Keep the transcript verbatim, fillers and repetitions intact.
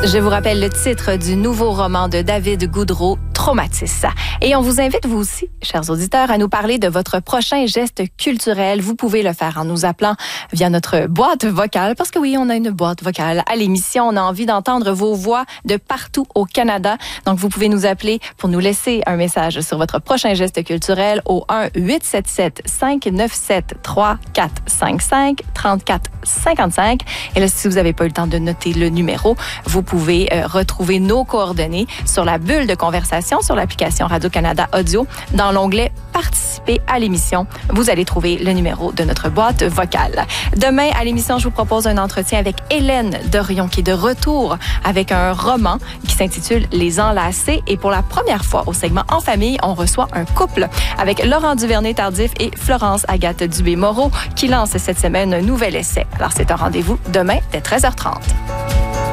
Je vous rappelle le titre du nouveau roman de David Goudreau, Traumatis. Et on vous invite, vous aussi, chers auditeurs, à nous parler de votre prochain geste culturel. Vous pouvez le faire en nous appelant via notre boîte vocale, parce que oui, on a une boîte vocale à l'émission. On a envie d'entendre vos voix de partout au Canada. Donc, vous pouvez nous appeler pour nous laisser un message sur votre prochain geste culturel au un huit sept sept cinq neuf sept trois quatre cinq cinq trente-quatre cinquante-cinq. Et là, si vous n'avez pas eu le temps de noter le numéro, vous pouvez euh, retrouver nos coordonnées sur la bulle de conversation sur l'application Radio-Canada Audio. Dans l'onglet « Participer à l'émission », vous allez trouver le numéro de notre boîte vocale. Demain, à l'émission, je vous propose un entretien avec Hélène Dorion, qui est de retour avec un roman qui s'intitule « Les Enlacés ». Et pour la première fois au segment « En famille », on reçoit un couple avec Laurent Duvernay-Tardif et Florence Agathe Dubé-Moreau qui lance cette semaine un nouvel essai. Alors, c'est un rendez-vous demain dès treize heures trente.